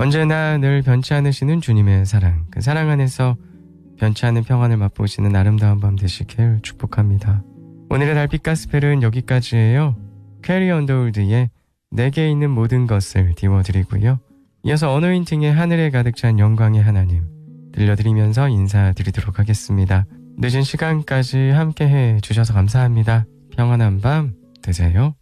언제나 늘 변치 않으시는 주님의 사랑, 그 사랑 안에서 변치 않는 평안을 맛보시는 아름다운 밤 되시길 축복합니다. 오늘의 달빛 가스펠은 여기까지예요. 캐리 언더울드의 내게 있는 모든 것을 띄워드리고요. 이어서 어노인팅의 하늘에 가득 찬 영광의 하나님 들려드리면서 인사드리도록 하겠습니다. 늦은 시간까지 함께해 주셔서 감사합니다. 평안한 밤 되세요.